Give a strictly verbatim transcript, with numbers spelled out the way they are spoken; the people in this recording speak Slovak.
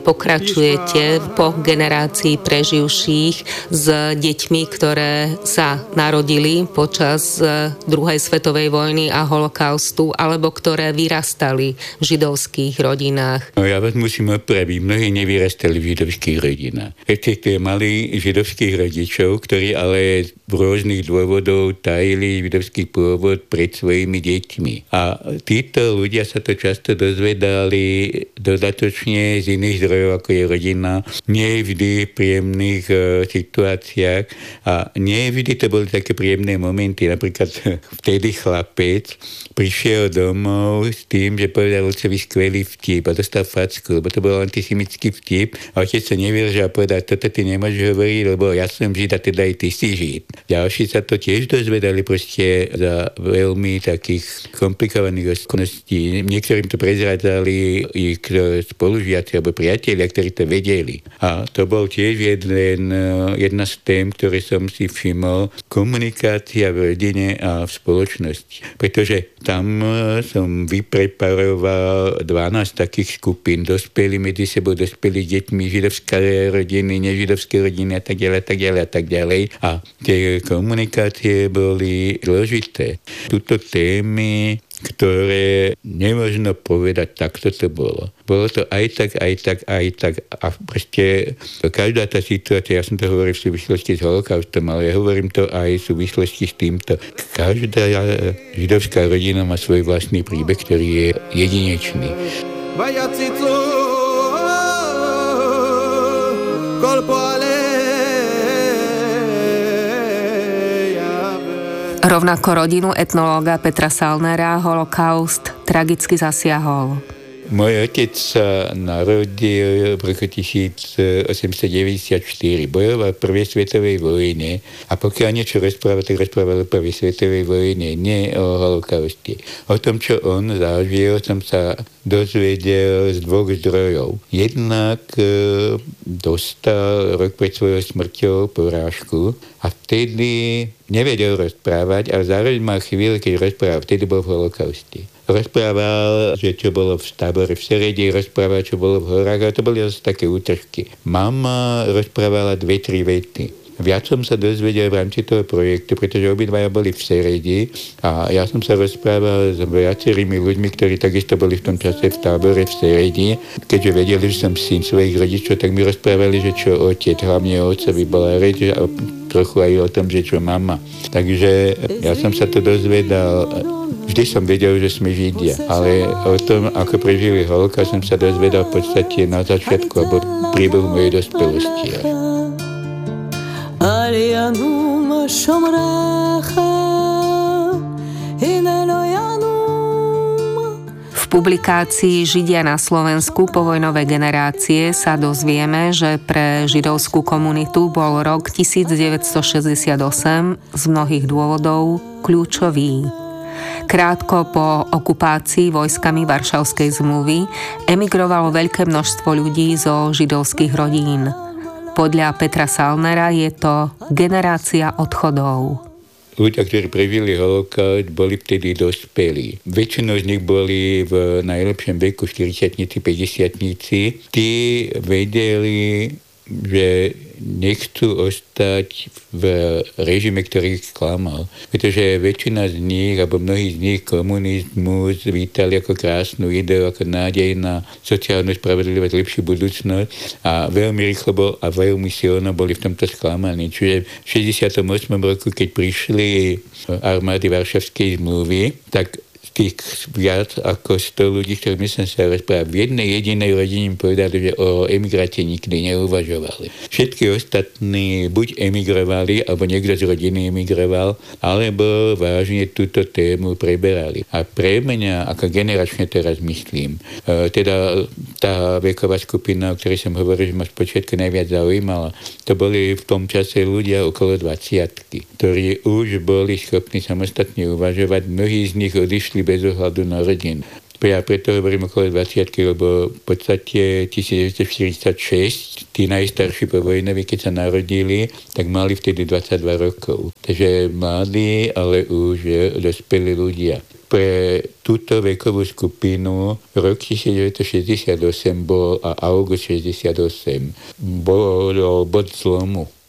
pokračujete po generácii preživších s deťmi, ktoré sa narodili počas druhej svetovej vojny a holokaustu, alebo ktoré vyrastali v židovských rodinách? No ja vás musím opraviť. Mnohí nevyrastali v židovských rodinách. Ešte mali židovských rodičov, ktorí ale v rôznych dôvodov tajili židovský pôvod pred svojimi deťmi. A títo ľudia sa to často dozvedali dodatočne z iných zdrojov, ako je rodina, nie vždy v príjemných uh, situáciách a nie vždy to boli také príjemné momenty. Napríklad vtedy chlapec prišiel domov s tým, že povedal otcovi skvelý vtip a dostal facku, lebo to bol antisemický vtip a otec sa nevydržal povedať, toto ty nemôžeš hovoriť, lebo ja som žid a teda aj ty si žid. Ďalší sa to tiež dozvedali proste za veľmi takých komplikovaných okolností. Niektorým to prezrádzali ich spolužiaci alebo priatelia, ktorí to vedeli. A to bol tiež jeden, jedna z tém, ktoré som si všimol, komunikácia v rodine a v spoločnosti. Pretože tam som vypreparoval dvanásť takých skupín, dospeli medzi sebou, dospeli deťmi, židovské rodiny, nežidovské rodiny a tak ďalej, a tak ďalej, a tak ďalej. A tie komunikácie boli zložité. Tuto témy, ktoré nemožno povedať, takto to bolo. Bolo to aj tak, aj tak, aj tak. A proste každá tá situácia, ja som to hovoril v súvislosti s holokaustom, ale ja hovorím to aj v súvislosti s týmto. Každá židovská rodina má svoj vlastný príbeh, ktorý je jedinečný. Rovnako rodinu etnológa Petra Salnera holokaust tragicky zasiahol. Môj otec sa narodil v roku tisícosemstodeväťdesiatštyri. Bojoval v prvej svetovej vojne a pokiaľ niečo rozprával, tak rozprával o prvej svetovej vojne, nie o holokauste. O tom, čo on zažil, som sa dozvedel z dvoch zdrojov. Jednak e, dostal rok pred svojou smrťou porážku a vtedy nevedel rozprávať, ale zároveň mal chvíľu, keď rozprával, vtedy bol v holokauste. Rozprával, že čo bolo v tábore v Seredi, rozprával, čo bolo v horách, ale to boli zase také útržky. Mama rozprávala dve, tri vety. Viac som sa dozvedel v rámci toho projektu, pretože obidvaja boli v Seredi a ja som sa rozprával s viacerými ľuďmi, ktorí takisto boli v tom čase v tábore v Seredi. Keďže vedeli, že som syn svojich rodičov, tak mi rozprávali, že čo otec, hlavne o otcovi bola reč a trochu aj o tom, že čo mama. Takže ja som sa to dozvedal. Vždy som vedel, že sme Židia, ale o tom, ako prežili holokaust, som sa dozvedal v podstate na začiatku alebo príbehu mojej dospelosti. V publikácii Židia na Slovensku povojnové generácie sa dozvieme, že pre židovskú komunitu bol rok devätnásťstošesťdesiatosem z mnohých dôvodov kľúčový. Krátko po okupácii vojskami Varšavskej zmluvy emigrovalo veľké množstvo ľudí zo židovských rodín. Podľa Petra Salnera je to generácia odchodov. Ľudia, ktorí prežili holokaust, boli vtedy dospelí. Väčšinou z nich boli v najlepšom veku štyridsiatnici, päťdesiatnici. Tí vedeli, že nechcú ostať v režime, ktorý ich klamal. Pretože väčšina z nich, alebo mnohí z nich komunizmus vítali ako krásnu ideu, ako nádej na sociálnu spravodlivosť, lepšiu budúcnosť a veľmi rýchlo bol a veľmi silno boli v tomto sklamaní. Čiže v šesťdesiatom ôsmom roku, keď prišli armády Varšavskej zmluvy, tak tých viac ako sto ľudí, ktorými som sa rozprával, v jednej jedinej rodine povedali, že o emigráte nikdy neuvažovali. Všetky ostatní buď emigrovali, alebo niekto z rodiny emigroval, alebo vážne túto tému preberali. A pre mňa, ako generačne teraz myslím, teda tá veková skupina, o ktorej som hovoril, že ma spočiatku najviac zaujímala, to boli v tom čase ľudia okolo dvadsiatky, ktorí už boli schopní samostatne uvažovať. Mnohí z nich odišli bez ohľadu na rodinu. Ja preto hovorím okolo dvadsiatky, lebo v podstate devätnásťstoštyridsaťšesť, tí najstarší povojnoví, keď sa narodili, tak mali vtedy dvadsaťdva rokov. Takže mladí, ale už dospelí ľudia. pre túto vekovú skupinu rok devätnásťstošesťdesiatosem bol a august šesťdesiatosem bolo bod zlomu.